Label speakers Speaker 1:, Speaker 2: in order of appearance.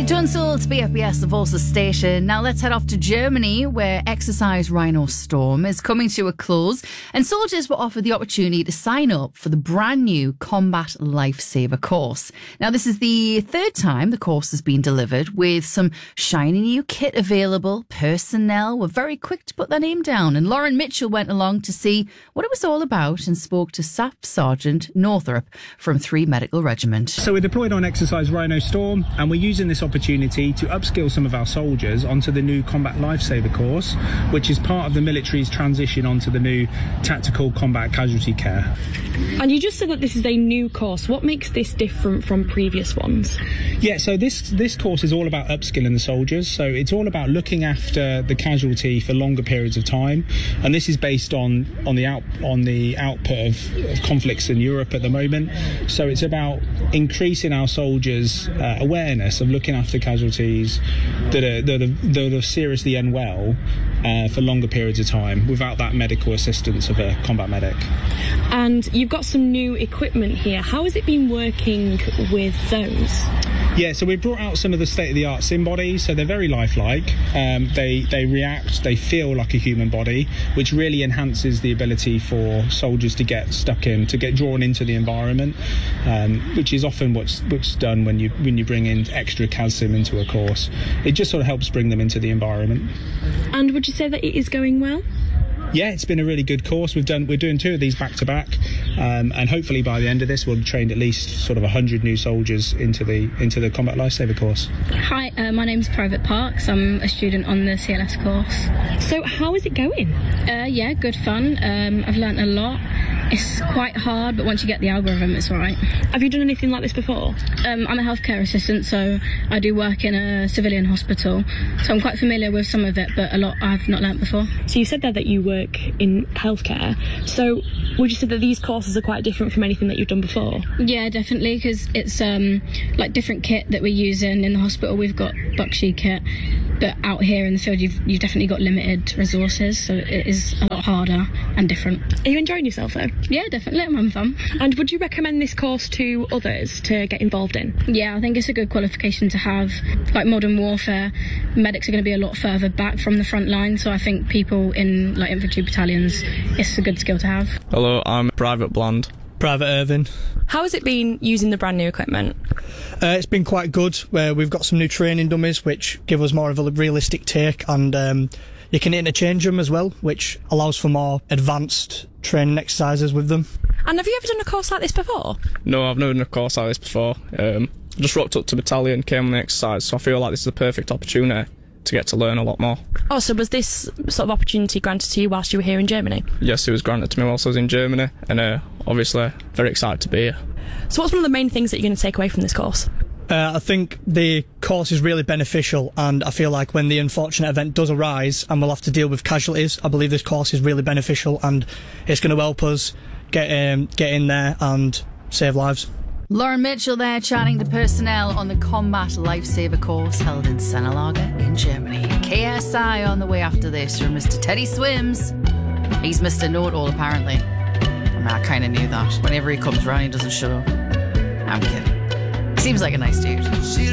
Speaker 1: You've done so to BFBS, the Voices station. Now let's head off to Germany, where Exercise Rhino Storm is coming to a close, and soldiers were offered the opportunity to sign up for the brand new Combat Lifesaver course. Now this is the third time the course has been delivered, with some shiny new kit available. Personnel were very quick to put their name down, and Lauren Mitchell went along to see what it was all about and spoke to Staff Sergeant Northrop from 3 Medical Regiment.
Speaker 2: So we're deployed on Exercise Rhino Storm, and we're using this opportunity to upskill some of our soldiers onto the new Combat Lifesaver course, which is part of the military's transition onto the new Tactical Combat Casualty Care.
Speaker 3: And you just said that this is a new course. What makes this different from previous ones?
Speaker 2: Yeah, so this course is all about upskilling the soldiers. So it's all about looking after the casualty for longer periods of time, and this is based on the output of conflicts in Europe at the moment. So it's about increasing our soldiers' awareness of looking after casualties that are seriously unwell for longer periods of time without that medical assistance of a combat medic.
Speaker 3: And you've got some new equipment here. How has it been working with those?
Speaker 2: Yeah, so we brought out some of the state-of-the-art sim bodies, so they're very lifelike. They react, they feel like a human body, which really enhances the ability for soldiers to get stuck in, to get drawn into the environment, which is often what's done when you bring in extra CAS-SIM into a course. It just sort of helps bring them into the environment.
Speaker 3: And would you say that it is going well?
Speaker 2: Yeah, it's been a really good course. We're doing 2 of these back to back, and hopefully by the end of this we'll have trained at least sort of 100 new soldiers into the Combat Lifesaver course.
Speaker 4: Hi, my name's Private Parks. I'm a student on the CLS course.
Speaker 3: So how is it going?
Speaker 4: Yeah, good fun. I've learnt a lot. It's quite hard, but once you get the algorithm, it's all right.
Speaker 3: Have you done anything like this before?
Speaker 4: I'm a healthcare assistant, so I do work in a civilian hospital. So I'm quite familiar with some of it, but a lot I've not learnt before.
Speaker 3: So you said there that you work in healthcare. So would you say that these courses are quite different from anything that you've done before?
Speaker 4: Yeah, definitely, because it's like different kit that we're using. In the hospital, we've got Buckshee kit, but out here in the field, you've definitely got limited resources, so it is a lot harder and different.
Speaker 3: Are you enjoying yourself though?
Speaker 4: Yeah, definitely. I'm having fun.
Speaker 3: And would you recommend this course to others to get involved in?
Speaker 4: Yeah, I think it's a good qualification to have. Like modern warfare, medics are going to be a lot further back from the front line, so I think people in like infantry battalions, it's a good skill to have.
Speaker 5: Hello, I'm Private Bland.
Speaker 6: Private Irvin.
Speaker 3: How has it been using the brand new equipment?
Speaker 6: It's been quite good. We've got some new training dummies which give us more of a realistic take, and you can interchange them as well, which allows for more advanced training exercises with them.
Speaker 3: And have you ever done a course like this before?
Speaker 5: No, I've never done a course like this before. Just rocked up to battalion, came on the exercise, so I feel like this is the perfect opportunity to get to learn a lot more.
Speaker 3: Oh, so was this sort of opportunity granted to you whilst you were here in Germany?
Speaker 5: Yes, it was granted to me whilst I was in Germany, and obviously very excited to be here.
Speaker 3: So what's one of the main things that you're going to take away from this course?
Speaker 6: I think the course is really beneficial, and I feel like when the unfortunate event does arise and we'll have to deal with casualties, I believe this course is really beneficial and it's going to help us get in there and save lives.
Speaker 1: Lauren Mitchell there chatting to personnel on the Combat Lifesaver course held in Sennelager in Germany. KSI on the way after this from Mr. Teddy Swims. He's Mr. Know-It-All apparently. I kind of knew that. Whenever he comes round he doesn't show. I'm kidding. Seems like a nice dude.